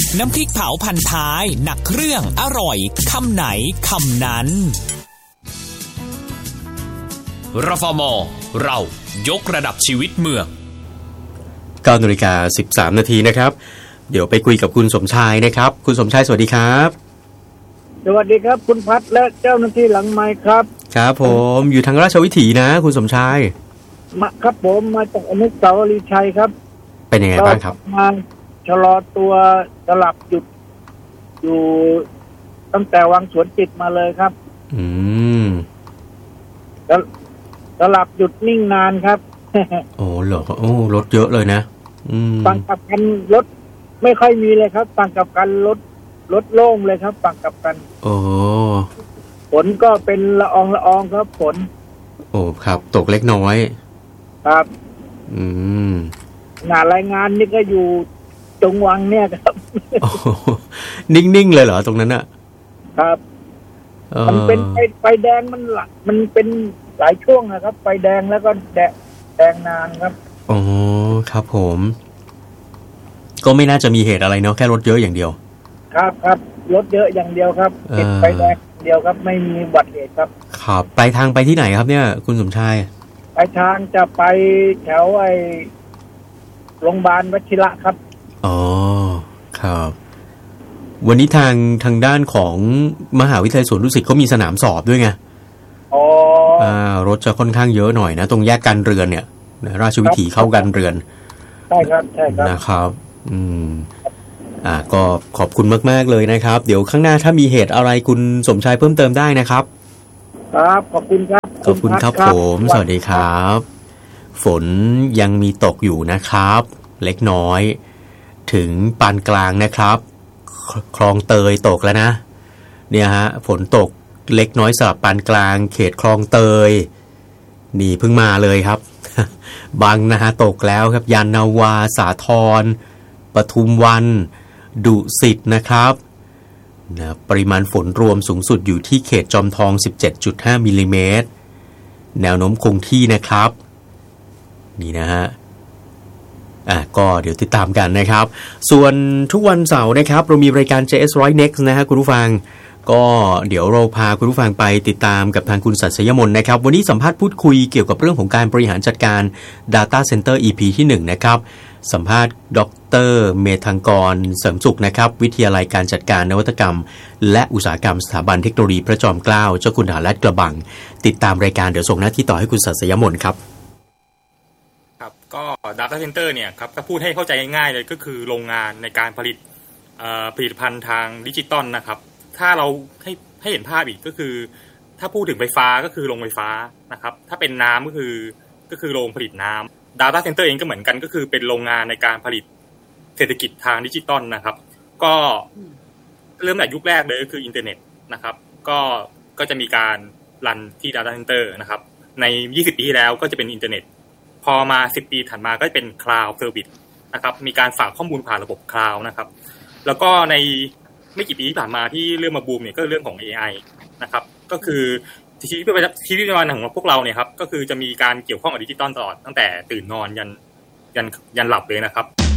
น้ำพริกเผาพันท้ายหนักเครื่องอร่อยคำไหนคำนั้นรฟม.เรายกระดับชีวิตเมือง 9:13 น.นะครับเดี๋ยวไปคุยกับคุณสมชายนะครับคุณสมชายสวัสดีครับสวัสดีครับคุณพัฒน์และเจ้าหน้าที่หลังไมค์ครับครับผมอยู่ทางราชวิถีนะคุณสมชายมาครับผมมาจากอนุสาวรีย์ชัยครับเป็นยังไงบ้างครับมาชะลอตัวสลับหยุดอยู่ตั้งแต่วังสวนจิตมาเลยครับสลับหยุดนิ่งนานครับโอ้เหรอโอ้รถเยอะเลยนะฝั่งกลับกันรถไม่ค่อยมีเลยครับฝั่งกลับกันรถโล่งเลยครับฝั่งกลับกันโอ้ฝนก็เป็นละอองครับฝนโอ้ครับตกเล็กน้อยครับหน้ารายงานนี่ก็อยู่จงวังเนี่ยครับนิ่งๆเลยเหรอตรงนั้นอ่ะครับมันเป็นไฟแดงมันเป็นหลายช่วงนะครับไฟแดงแล้วก็แดงนานครับอ๋อครับผมก็ไม่น่าจะมีเหตุอะไรเนาะแค่รถเยอะอย่างเดียวครับรถเยอะอย่างเดียวครับติดไฟแดงเดียวครับไม่มีอุบัติเหตุครับครับปลายทางไปที่ไหนครับเนี่ยคุณสมชายปลายทางจะไปแถวโรงพยาบาลวชิระครับอ๋อครับวันนี้ทางด้านของมหาวิทยาลัยสวนดุสิตเขามีสนามสอบด้วยไงอ๋อรถจะค่อนข้างเยอะหน่อยนะตรงแยกการเรือนเนี่ยราชวิถีเข้าการเรือนใช่ครับนะครับก็ขอบคุณมากๆเลยนะครับเดี๋ยวข้างหน้าถ้ามีเหตุอะไรคุณสมชายเพิ่มเติมได้นะครับครับขอบคุณครับขอบคุณครับผมสวัสดีครับฝนยังมีตกอยู่นะครับเล็กน้อยถึงปานกลางนะครับคลองเตยตกแล้วนะเนี่ยฮะฝนตกเล็กน้อยสลับปานกลางเขตคลองเตยนี่เพิ่งมาเลยครับบางนาตกแล้วครับยานนาวาสาทรปทุมวันดุสิตนะครับปริมาณฝนรวมสูงสุดอยู่ที่เขตจอมทอง 17.5 มิลลิเมตรแนวโน้มคงที่นะครับนี่นะฮะก็เดี๋ยวติดตามกันนะครับส่วนทุกวันเสาร์นะครับเรามีรายการ JS100 Next นะฮะคุณผู้ฟังก็เดี๋ยวเราพาคุณผู้ฟังไปติดตามกับทางคุณศักดิ์สยมนนะครับวันนี้สัมภาษณ์พูดคุยเกี่ยวกับเรื่องของการบริหารจัดการ Data Center EP ที่1นะครับสัมภาษณ์ดร.เมธังกรเสริมสุขนะครับวิทยาลัยการจัดการนวัตกรรมและอุตสาหกรรมสถาบันเทคโนโลยีพระจอมเกล้าเจ้าคุณทหารลาดกระบังติดตามรายการเดี๋ยวส่งหน้าที่ต่อให้คุณศักดิ์สยมนครับครับก็ Data Center เนี่ยครับถ้าพูดให้เข้าใจง่ายๆเลยก็คือโรงงานในการผลิตผลิตภัณฑ์ทางดิจิตอลนะครับถ้าเราให้เห็นภาพอีกก็คือถ้าพูดถึงไฟฟ้าก็คือโรงไฟฟ้านะครับถ้าเป็นน้ำก็คือโรงผลิตน้ำ Data Center เองก็เหมือนกันก็คือเป็นโรงงานในการผลิตเศรษฐกิจทางดิจิตอลนะครับก็เริ่มแต่ยุคแรกเลยก็คืออินเทอร์เน็ตนะครับก็จะมีการรันที่ Data Center นะครับใน20ปีที่แล้วก็จะเป็นอินเทอร์เน็ตพอมา10ปีถัดมาก็เป็น Cloud Service นะครับมีการฝากข้อมูลผ่านระบบ Cloud นะครับแล้วก็ในไม่กี่ปีที่ผ่านมาที่เรื่องมาบูมเนี่ยก็เรื่องของ AI นะครับก็คือชีวิตประจำวันของพวกเราเนี่ยครับก็คือจะมีการเกี่ยวข้องกับดิจิตอลตลอดตั้งแต่ตื่นนอนยันหลับเลยนะครับ